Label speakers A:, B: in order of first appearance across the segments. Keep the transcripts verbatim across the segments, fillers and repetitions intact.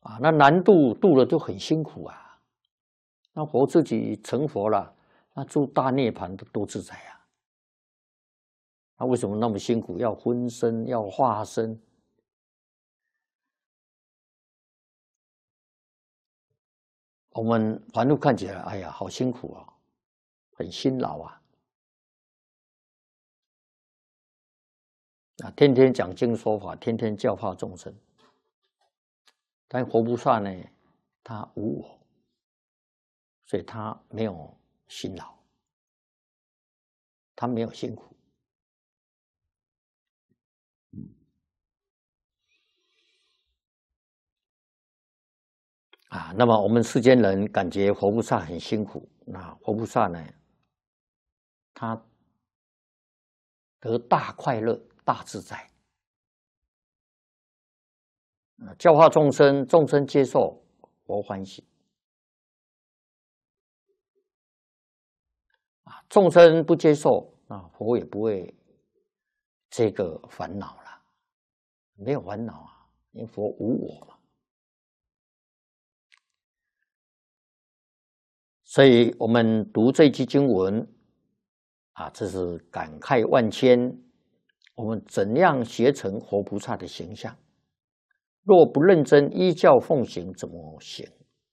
A: 啊，那难度度了就很辛苦啊。那佛自己成佛了，那住大涅槃的多自在啊。那为什么那么辛苦？要分身，要化身？我们凡夫看起来，哎呀，好辛苦啊，很辛劳啊。啊，天天讲经说法，天天教化众生。但活菩萨呢，他无我，所以他没有辛劳，他没有辛苦。啊，那么我们世间人感觉活菩萨很辛苦，那活菩萨呢，他得大快乐、大自在。教化众生，众生接受，佛欢喜。啊，众生不接受，啊，佛也不会这个烦恼了，没有烦恼啊，因为佛无我嘛。所以我们读这句经文，啊，这是感慨万千。我们怎样学成活菩萨的形象？若不认真依教奉行，怎么行？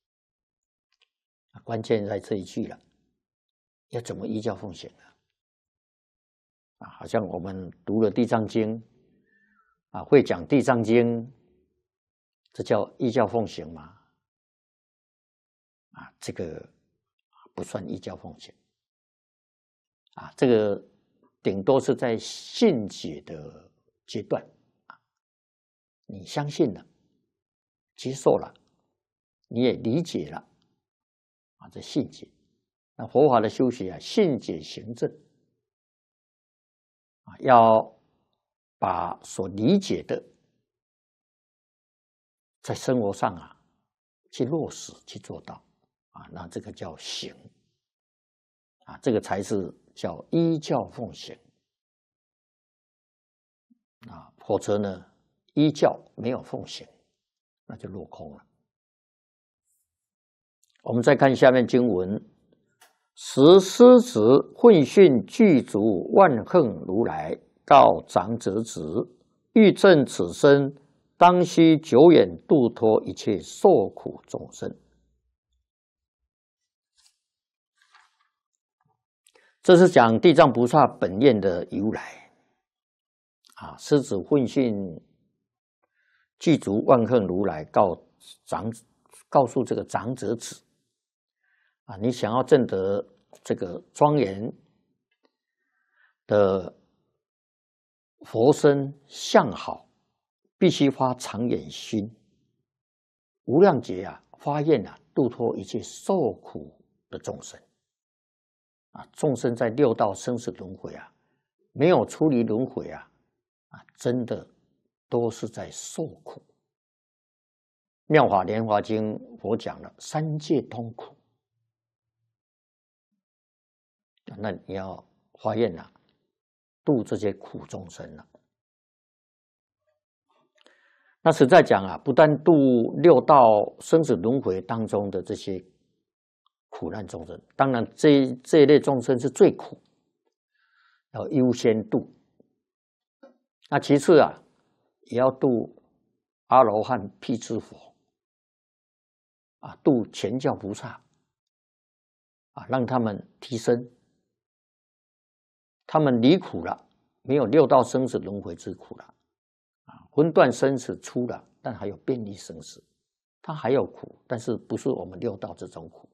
A: 关键在这一句了，要怎么依教奉行啊？啊，好像我们读了《地藏经》，啊，会讲《地藏经》，这叫依教奉行吗？啊，这个不算依教奉行。啊，这个顶多是在信解的阶段，啊，你相信了，接受了，你也理解了，啊，这信解。那佛法的修学啊，信解行证，啊，要把所理解的在生活上啊去落实去做到，啊，那这个叫行，啊，这个才是叫依教奉行。啊，否则呢，依教没有奉行，那就落空了。我们再看下面经文：时狮子混训具足万恨如来，告长者子，欲证此身，当须久远度脱一切受苦众生。这是讲地藏菩萨本愿的由来。啊，狮子混训具足万恨如来，告长告诉这个长者子，啊，你想要证得这个庄严的佛身相好，必须发长远心，无量劫啊，发愿啊，度脱一切受苦的众生。啊，众生在六道生死轮回啊，没有出离轮回啊。啊，真的都是在受苦。妙法莲华经佛讲了三界通苦，那你要发愿啊，度这些苦众生了。那实在讲啊，不但度六道生死轮回当中的这些苦难众生，当然这这一类众生是最苦，要优先度。那其次啊，也要度阿罗汉、辟支佛，啊，度全教菩萨，啊，让他们提升，他们离苦了，没有六道生死轮回之苦了，啊，分段生死出了，但还有便利生死，他还有苦，但是不是我们六道这种苦，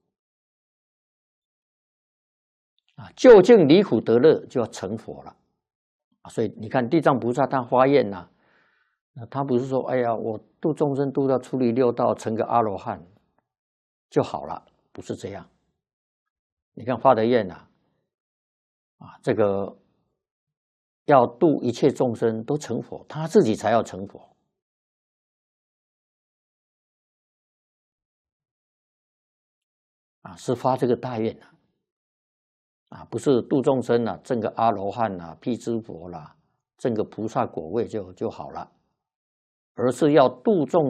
A: 啊，究竟离苦得乐，就要成佛了。所以你看地藏菩萨他发愿呐、啊，他不是说哎呀我度众生度到出离六道成个阿罗汉就好了，不是这样。你看发的愿呐、啊，啊，这个要度一切众生都成佛，他自己才要成佛。啊，是发这个大愿呐、啊，不是度众生啦、啊，证个阿罗汉啦、啊、辟支佛啦、啊，证个菩萨果位就就好了，而是要度众